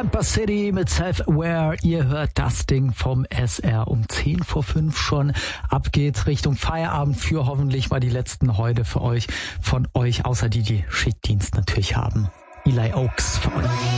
Camper City mit Self-Aware. Ihr hört das Ding vom SR um 10 vor 5 schon. Ab geht's Richtung Feierabend für hoffentlich mal die letzten heute für euch, von euch, außer die Schichtdienst natürlich haben. Eli Oaks für euch.